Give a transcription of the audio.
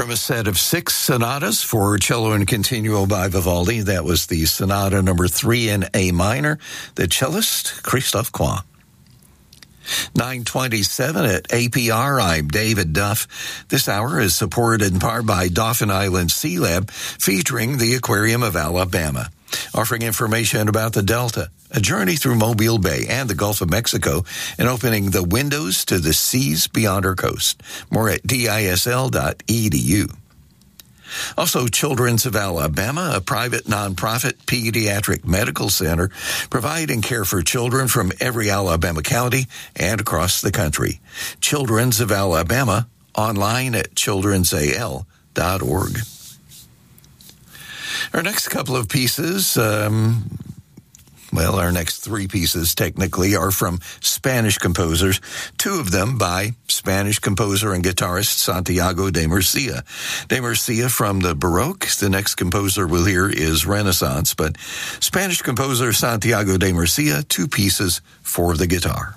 From a set of 6 sonatas for cello and continuo by Vivaldi, that was the Sonata number 3 in A minor, the cellist Christophe Quah. 9:27 at APR. I'm David Duff. This hour is supported in part by Dauphin Island Sea Lab, featuring the Aquarium of Alabama, offering information about the Delta, a journey through Mobile Bay and the Gulf of Mexico, and opening the windows to the seas beyond our coast. More at disl.edu. Also, Children's of Alabama, a private nonprofit pediatric medical center providing care for children from every Alabama county and across the country. Children's of Alabama, online at childrensal.org. Our next couple of pieces, our next 3 pieces technically are from Spanish composers, 2 of them by Spanish composer and guitarist Santiago de Murcia. De Murcia from the Baroque. The next composer we'll hear is Renaissance, but Spanish composer Santiago de Murcia, 2 pieces for the guitar.